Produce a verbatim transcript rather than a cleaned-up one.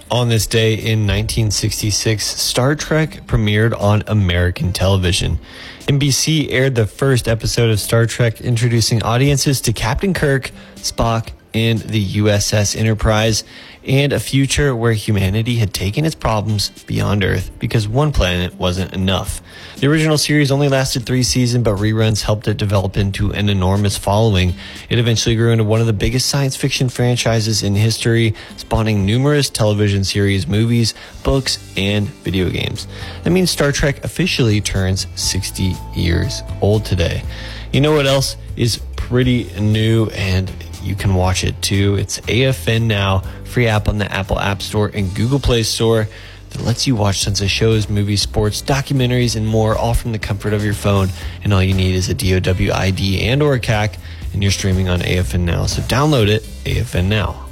On this day in nineteen sixty-six, Star Trek premiered on American television. N B C aired the first episode of Star Trek, introducing audiences to Captain Kirk, Spock, and the U S S Enterprise, and a future where humanity had taken its problems beyond Earth because one planet wasn't enough. The original series only lasted three seasons, but reruns helped it develop into an enormous following. It eventually grew into one of the biggest science fiction franchises in history, spawning numerous television series, movies, books, and video games. That means Star Trek officially turns sixty years old today. You know what else is pretty new, and you can watch it too? It's A F N Now, free app on the Apple App Store and Google Play Store that lets you watch tons of shows, movies, sports, documentaries, and more, all from the comfort of your phone. And all you need is a D O W I D and or a C A C, and you're streaming on A F N Now. So download it, A F N Now.